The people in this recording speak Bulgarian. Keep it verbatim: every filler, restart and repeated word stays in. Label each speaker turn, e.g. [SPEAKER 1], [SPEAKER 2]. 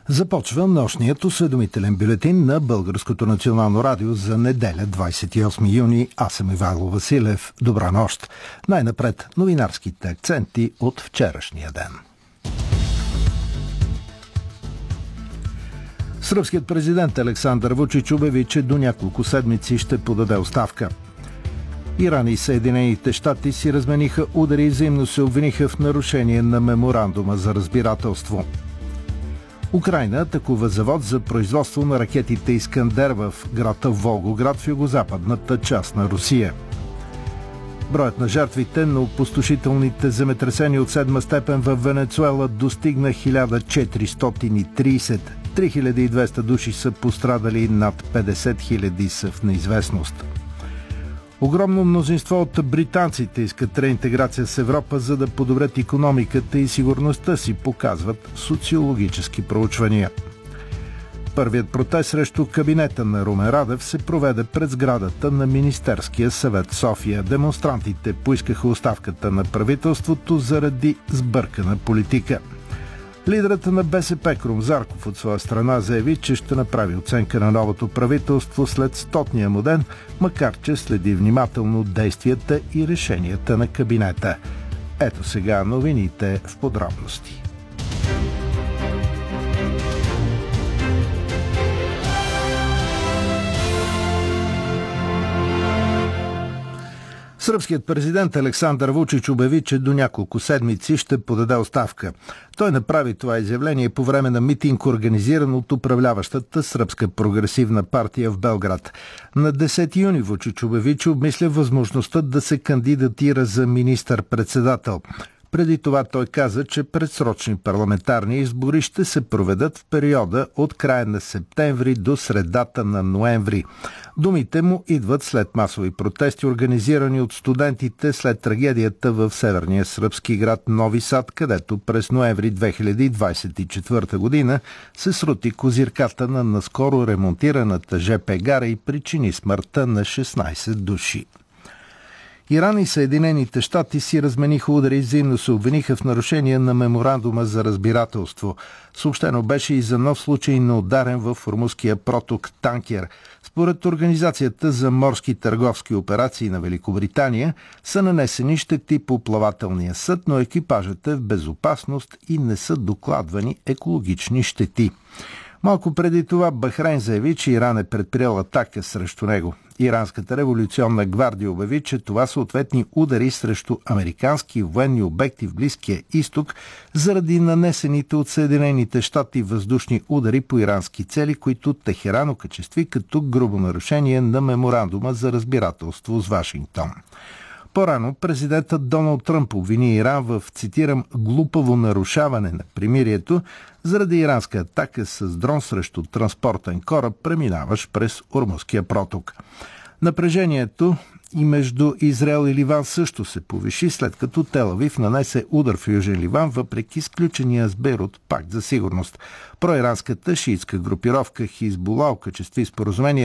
[SPEAKER 1] Започва нощният осведомителен бюлетин на Българското национално радио за неделя, двадесет и осми юни. Аз съм Ивайло Василев. Добра нощ. Най-напред новинарските акценти от вчерашния ден. Сръбският президент Александър Вучич обяви, че до няколко седмици ще подаде оставка. Иран и Съединените щати си размениха удари и взаимно се обвиниха в нарушение на меморандума за разбирателство. Украйна атакува завод за производство на ракетите Искандер в града Волгоград в югозападната част на Русия. Броят на жертвите на опустошителните земетресения от седма степен в Венецуела достигна хиляда четиристотин и тридесет. три хиляди и двеста души са пострадали, над петдесет хиляди са в неизвестност. Огромно мнозинство от британците искат реинтеграция с Европа, за да подобрят икономиката и сигурността си, показват социологически проучвания. Първият протест срещу кабинета на Румен Радев се проведе пред сградата на Министерския съвет в София. Демонстрантите поискаха оставката на правителството заради сбъркана политика. Лидерът на БСП Крум Зарков от своя страна заяви, че ще направи оценка на новото правителство след стотния му ден, макар че следи внимателно действията и решенията на кабинета. Ето сега новините в подробности. Сръбският президент Александър Вучич обяви, че до няколко седмици ще подаде оставка. Той направи това изявление по време на митинг, организиран от управляващата Сръбска прогресивна партия в Белград. На десети юни Вучич обяви, че обмисля възможността да се кандидатира за министър-председател. Преди това той каза, че предсрочни парламентарни избори ще се проведат в периода от края на септември до средата на ноември. Думите му идват след масови протести, организирани от студентите след трагедията в северния сръбски град Нови Сад, където през ноември две хиляди двадесет и четвърта година се срути козирката на наскоро ремонтираната жп гара и причини смъртта на шестнадесет души. Иран и Съединените щати си размениха удари и взаимно се обвиниха в нарушение на меморандума за разбирателство. Съобщено беше и за нов случай на ударен в Ормузския проток танкер. Според Организацията за морски търговски операции на Великобритания са нанесени щети по плавателния съд, но екипажът е в безопасност и не са докладвани екологични щети. Малко преди това Бахрейн заяви, че Иран е предприел атака срещу него. Иранската революционна гвардия обяви, че това са ответни удари срещу американски военни обекти в Близкия изток заради нанесените от Съединените щати въздушни удари по ирански цели, които Техеран окачестви като грубо нарушение на меморандума за разбирателство с Вашингтон. По-рано президентът Доналд Тръмп обвини Иран в, цитирам, глупаво нарушаване на примирието заради иранска атака с дрон срещу транспортен кораб, преминаващ през Ормузския проток. Напрежението и между Израел и Ливан също се повиши, след като Тел Авив нанесе удар в Южен Ливан, въпреки сключения с Бейрут пакт за сигурност. Проиранската шиитска групировка Хизбула окачестви споразумение